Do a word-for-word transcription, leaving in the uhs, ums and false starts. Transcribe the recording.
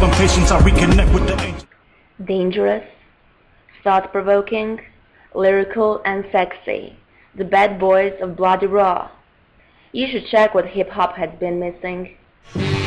some patience, I reconnect with the angels. Dangerous, thought-provoking, lyrical and sexy. The bad boys of Bloody Raw. You should check what hip-hop has been missing.